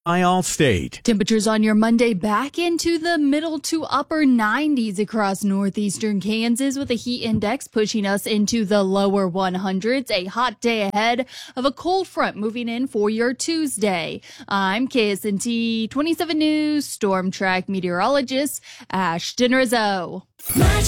by Allstate. Temperatures on your Monday back into the middle to upper 90s across northeastern Kansas, with a heat index pushing us into the lower 100s. A hot day ahead of a cold front moving in for your Tuesday. I'm KSNT 27 News Storm Track meteorologist Ashton Rizzo.